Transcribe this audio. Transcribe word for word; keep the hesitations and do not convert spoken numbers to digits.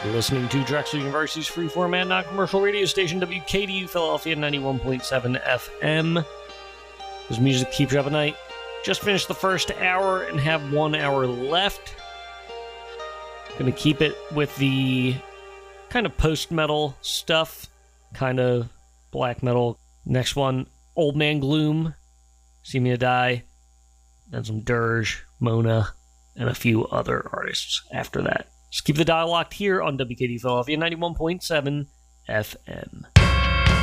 Listening to Drexel University's free-format, non-commercial radio station, W K D U Philadelphia, ninety-one point seven F M. This music keeps you up at night. Just finished the first hour and have one hour left. Gonna keep it with the kind of post-metal stuff, kind of black metal. Next one, Old Man Gloom, See Me Die, then some Dirge, Mona, and a few other artists after that. Just keep the dial locked here on W K D Philadelphia, ninety-one point seven F M.